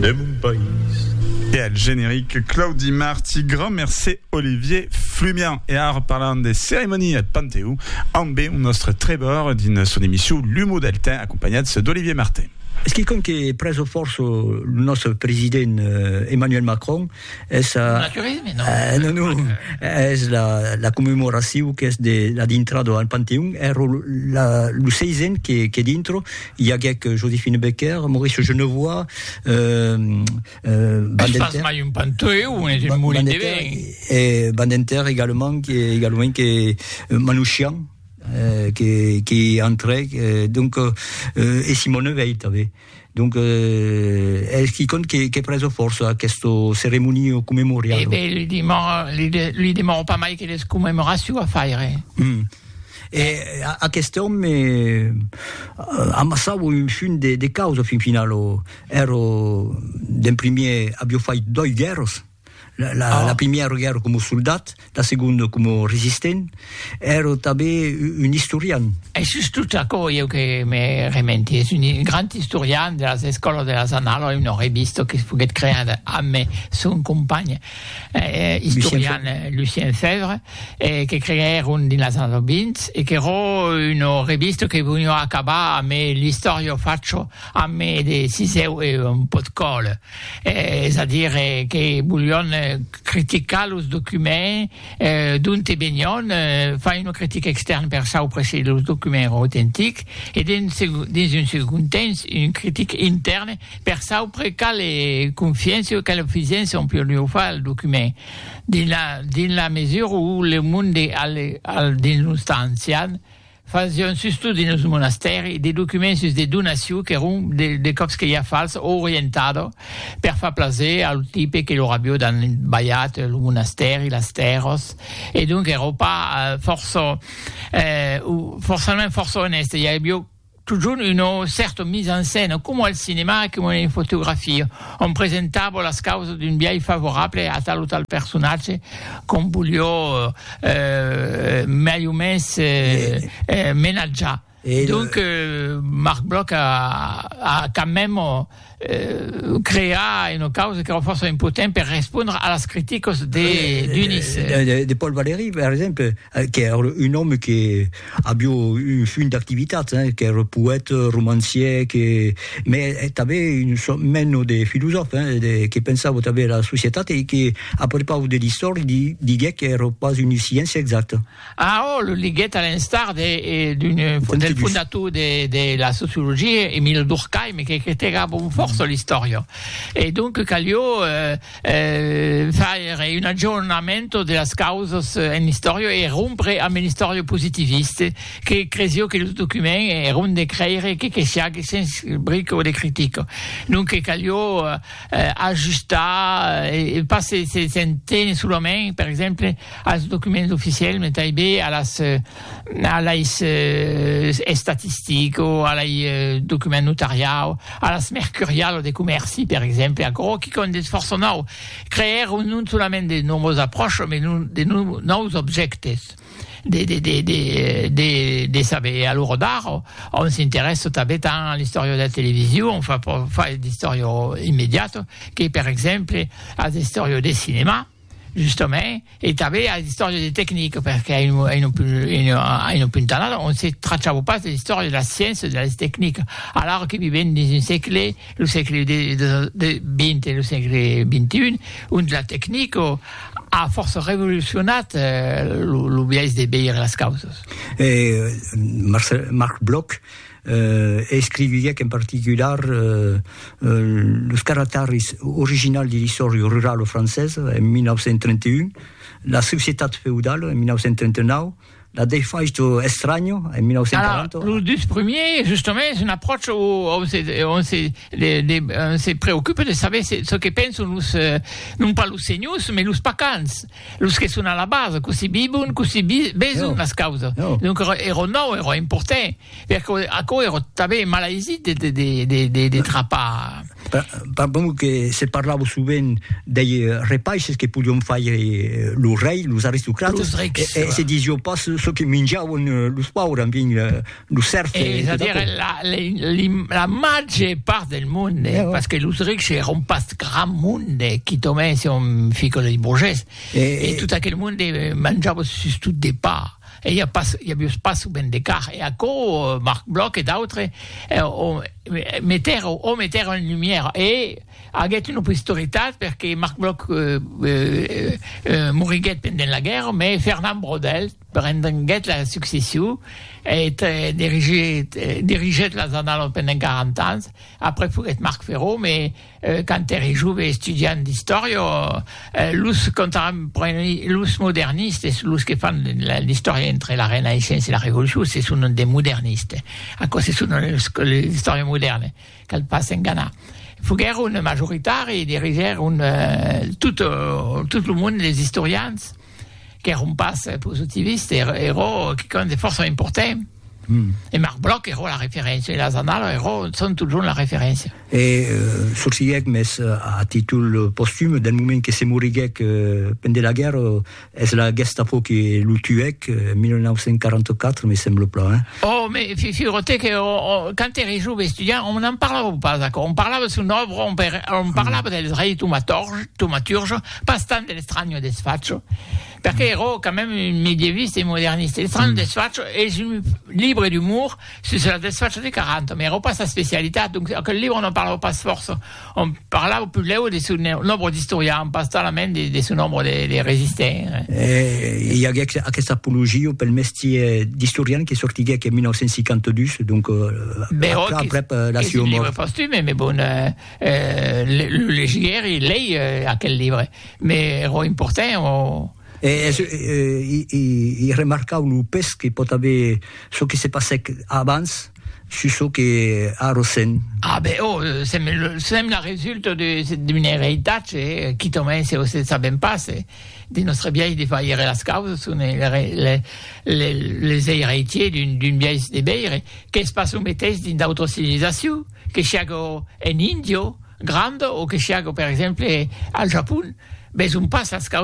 de mon pays. Et à le générique, Claudie Marty, grand merci Olivier Flumian. Et en parlant des cérémonies à Panthéon, en B, nostre trébor d'une son émission L'Humo Delta, accompagnée d'Olivier Martin. Ce qui compte che è preso forza il nostro presidente Emmanuel Macron è la commemorazione che è dell'entrata al Pantheon è il 6 che è dentro il y a Joséphine Becker, Maurice Genevois Badinter également qui Manouchian qui est entré donc e Simone Veil donc è chi con che preso forza a questo ceremonia commemoriale lui dimora pas mai che le commemorazioni a fare e a quest'uomo ammassavo in fin de cause fin finale ero del premier abbiamo fatto 2 guerre. La prima guerra come soldato, la seconda come resistente, ero també un historian. E soprattutto io che mi rementi, è un grande historian della scuola della Zanalo, un rivista che fu creata a me, son compagno, historian Lucien Fèvre, che creò nella Zanalo Bins, e che era una rivista che veniva a acabare a me l'istoria faccio a me di Siseu e un po' di colle, c'est-à-dire che vogliono criticare i documenti d'Unte Begnon, fare una critica esterna per sapere i documenti autentici e in un secondo tempo una critica interna per sapere quale confidenza o quale efficienza on peut fare il documento nella misura où le mondo dell'instanza facevano su studi nei monasteri dei documenti su delle donazioni che erano delle cose che erano false orientate per far piacere al tipo che loro avevano sbagliato il monastero, le steros, e dunque erano pas forse onesti. Il y avait toujours une certaine mise en scène, come al cinema, come in fotografia. On presentava la causa di un biais favorabile a tal o tal personaggio, con voglio meglio menaggiare. Donc, Marc Bloch a quand même créé une cause che era forse importante per rispondere alle critiche d'Unis. De Paul Valéry, per esempio, che era un uomo che aveva un fin d'attività, che era poeta, romancier, ma aveva meno di filosofo, che pensava avere la società e che a proprio delle storie di che era quasi una scienza esatta. Le lighet all'instar del fondatore della sociologia, Emile Durkheim, che criticava un forza l'istoria. E dunque Caglio fare un aggiornamento delle cause in storia e rompere a un storia positivista che credo che i documenti erano di creare che sia senza brico di critica. Dunque Caglio aggiusta e passa se sentene sulla mente, per esempio, ai documenti ufficiali, metà alle statistico, alle documenti notariali, alle mercuriali dei commerci, per esempio, ancora che con dei sforzi nuovi, creare non solamente di nuove approcci, ma di nuovi oggetti. De sapere. Allora d'aro, on si interessa tanto all'istoria della televisione, on fa l'istoria immediata, che per esempio alla storia del cinema, giustamente, e també la storia delle tecniche, perché in un puntanata non si tracciava pas la storia della scienza e delle tecniche, allora che vivendo in un secolo, il secolo XX e il secolo XXI, und la tecnica ha forse rivoluzionato l'obiettivo di beire le cause. Marc Bloch scrivia che in particolare lo caractère original dell'istoria rurale francese in 1931, la società feudale in 1939, la defaisto estraneo in 1940. Alors, le premier, justement, c'est un approche où on se préoccupe de savoir ce que pensent non pas les seniors, mais les pacans, les qui sont à la base, così vivono, così besono la causa. Donc, era important, perché ancora era també maladie de trappa Pardon que se parlava souvent dei repaixes che podiam fare lo rei, los aristocrates, e se diziano pas ce che mangiavano lo pauvres, lo serf. C'est-à-dire la maggior parte del mondo, perché los ricchi erano pas gran mondo che tomesse un piccolo di borghese, e tutto quel mondo mangiava su tutti dei pa. Et il y a pas souvent d'écart. Et à cause Marc Bloch et d'autres mettèrent en lumière. Et avec une postérité, parce que Marc Bloch mouriguet pendant la guerre, mais Fernand Braudel prenait la succession et dirigeait la annales pendant 40 ans. Après, il faut être Marc Ferraud, mais quand il est jeune étudiant d'histoire, los modernistes, los qui font l'histoire entre la Renaissance et la Révolution, ce sont des modernistes. À cause ce sont l'histoire moderne qu'elle passe en Ghana. Il faut qu'il y ait une majorité et diriger tout le monde des historiens qui sont pas positivistes et qui ont des forces importantes. Et Marc Bloch era la référence, et les annales sont toujours la référence. Et sortiguec, mais à titre posthume, d'un moment que c'est mouriguec pendant la guerre, est la Gestapo qui le tuec en 1944, me semble pas. Hein? Oh, mais figurez que quand il jouait étudiant, on n'en parlait pas, d'accord. On parlait de son œuvre, on parlait des rei Thaumaturge, pas tant de l'estranio desfaccio, parce qu'il era quand même médiéviste et moderniste. L'estranio desfaccio est un livre d'humour sur la desfaccio des 40, mais il n'y a pas sa spécialité. Donc, le livre, on n'en parlait pas force. On parlait plus de son nombre d'historiens, on passait la main de son nombre de résistants. Il y a cette apologie au métier d'historien qui est sorti en 1952, donc après la Sion mort. C'est un livre posthume, mais bon, le légiaire, il lit à quel livre. Mais c'est important. Il remarquava le pes que pot haver ce qui s'est passé avant sur ce qui a Rosen. Ah ben c'est la résulte d'une héritage qui tombe, c'est ça ben pas, c'est de notre vieille de faire las causes sont les héritiers d'une vieille de beire qui se passe au métis d'une autre civilisation, que chiago en Indio, grande, ou que chiago, par exemple, al Japon, ben on passe las causes